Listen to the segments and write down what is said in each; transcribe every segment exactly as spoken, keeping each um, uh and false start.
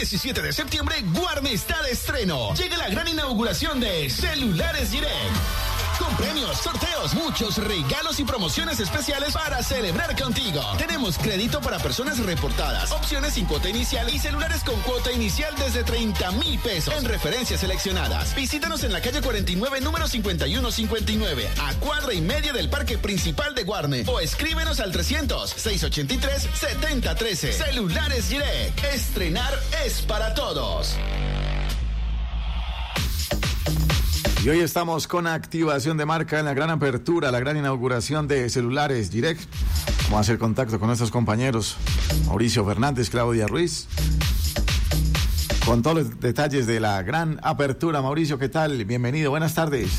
diecisiete de septiembre, Guarne está de estreno. Llega la gran inauguración de Celulares Direct. Con premios, sorteos, muchos regalos y promociones especiales para celebrar contigo. Tenemos crédito para personas reportadas, opciones sin cuota inicial y celulares con cuota inicial desde treinta mil pesos en referencias seleccionadas. Visítanos en la calle cuarenta y nueve, número cincuenta y uno cincuenta y nueve, a cuadra y media del parque principal de Guarne. O escríbenos al trescientos, seiscientos ochenta y tres, setenta trece. Celulares Direct. Estrenar es para todos. Y hoy estamos con activación de marca en la gran apertura, la gran inauguración de Celulares Direct. Vamos a hacer contacto con nuestros compañeros Mauricio Fernández, Claudia Ruiz, con todos los detalles de la gran apertura. Mauricio, ¿qué tal? Bienvenido, buenas tardes.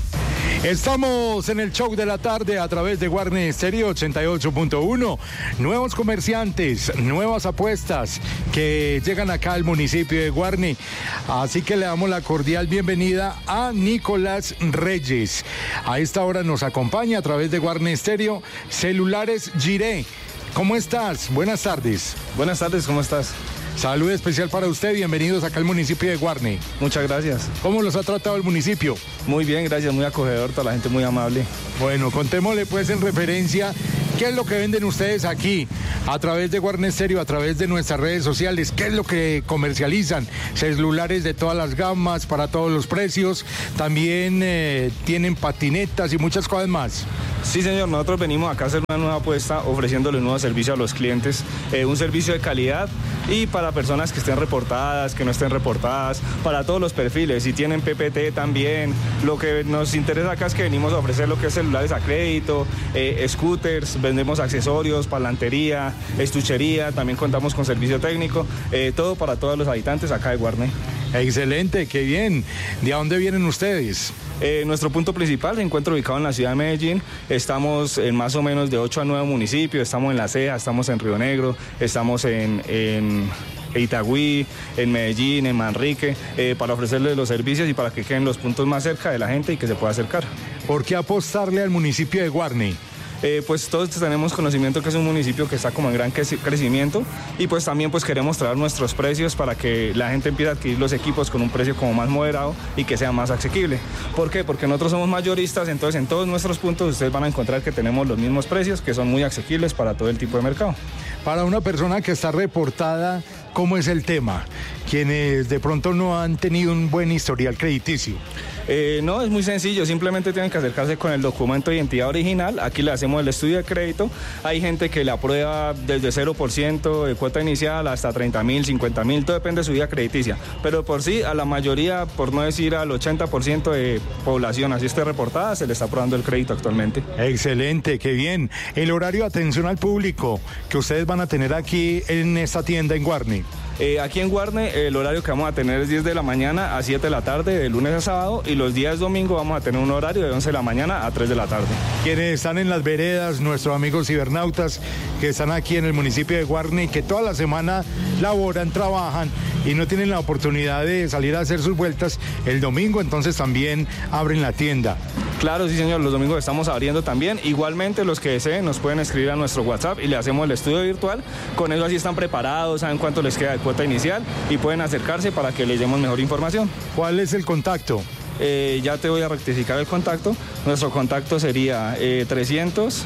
Estamos en el show de la tarde a través de Guarne Estéreo ochenta y ocho punto uno. Nuevos comerciantes, nuevas apuestas que llegan acá al municipio de Guarne. Así que le damos la cordial bienvenida a Nicolás Reyes. A esta hora nos acompaña a través de Guarne Estéreo Celulares Giré. ¿Cómo estás? Buenas tardes. Buenas tardes, ¿cómo estás? Salud especial para usted, bienvenidos acá al municipio de Guarne. Muchas gracias. ¿Cómo los ha tratado el municipio? Muy bien, gracias, muy acogedor, toda la gente muy amable. Bueno, contémosle pues en referencia, ¿qué es lo que venden ustedes aquí? A través de Guarne Estéreo, a través de nuestras redes sociales, ¿qué es lo que comercializan? Celulares de todas las gamas, para todos los precios, también eh, tienen patinetas y muchas cosas más. Sí, señor, nosotros venimos acá a hacer una nueva apuesta ofreciéndole un nuevo servicio a los clientes, eh, un servicio de calidad y para personas que estén reportadas, que no estén reportadas, para todos los perfiles, si tienen P P T también. Lo que nos interesa acá es que venimos a ofrecer lo que es celulares a crédito, eh, scooters, vendemos accesorios, palantería, estuchería, también contamos con servicio técnico, eh, todo para todos los habitantes acá de Guarne. Excelente, qué bien. ¿De dónde vienen ustedes? Eh, nuestro punto principal se encuentra ubicado en la ciudad de Medellín. Estamos en más o menos de ocho a nueve municipios. Estamos en La Ceja, estamos en Río Negro, estamos en, en Itagüí, en Medellín, en Manrique, eh, para ofrecerles los servicios y para que queden los puntos más cerca de la gente y que se pueda acercar. ¿Por qué apostarle al municipio de Guarne? Eh, pues todos tenemos conocimiento que es un municipio que está como en gran crecimiento y pues también pues queremos traer nuestros precios para que la gente empiece a adquirir los equipos con un precio como más moderado y que sea más asequible. ¿Por qué? Porque nosotros somos mayoristas, entonces en todos nuestros puntos ustedes van a encontrar que tenemos los mismos precios que son muy asequibles para todo el tipo de mercado. Para una persona que está reportada, ¿cómo es el tema? Quienes de pronto no han tenido un buen historial crediticio. Eh, no, es muy sencillo, simplemente tienen que acercarse con el documento de identidad original. Aquí le hacemos el estudio de crédito. Hay gente que le aprueba desde cero por ciento de cuota inicial hasta treinta mil, cincuenta mil, todo depende de su vida crediticia. Pero por sí, a la mayoría, por no decir al ochenta por ciento de población así esté reportada, se le está aprobando el crédito actualmente. Excelente, qué bien. El horario de atención al público que ustedes van a tener aquí en esta tienda en Guarne. Eh, aquí en Guarne el horario que vamos a tener es diez de la mañana a siete de la tarde, de lunes a sábado, y los días domingo vamos a tener un horario de once de la mañana a tres de la tarde. Quienes están en las veredas, nuestros amigos cibernautas que están aquí en el municipio de Guarne y que toda la semana laboran, trabajan y no tienen la oportunidad de salir a hacer sus vueltas, el domingo entonces también abren la tienda. Claro, sí señor, los domingos estamos abriendo también. Igualmente los que deseen nos pueden escribir a nuestro WhatsApp y le hacemos el estudio virtual. Con eso así están preparados, saben cuánto les queda de cuota inicial y pueden acercarse para que les demos mejor información. ¿Cuál es el contacto? Eh, ya te voy a rectificar el contacto. Nuestro contacto sería eh, trescientos...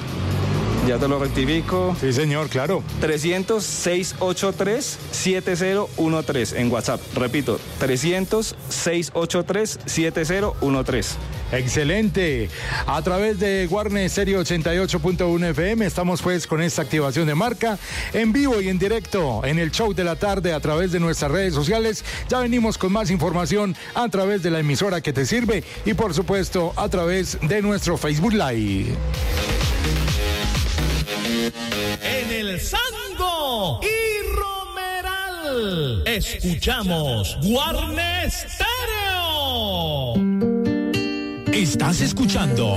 Ya te lo rectifico. Sí, señor, claro. trescientos, seiscientos ochenta y tres, setenta trece en WhatsApp. Repito, trescientos, seiscientos ochenta y tres, setenta trece. Excelente. A través de Guarne Estéreo ochenta y ocho punto uno F M estamos pues con esta activación de marca en vivo y en directo en el show de la tarde a través de nuestras redes sociales. Ya venimos con más información a través de la emisora que te sirve y por supuesto a través de nuestro Facebook Live. En el Sango y Romeral escuchamos Guarne Estéreo. Estás escuchando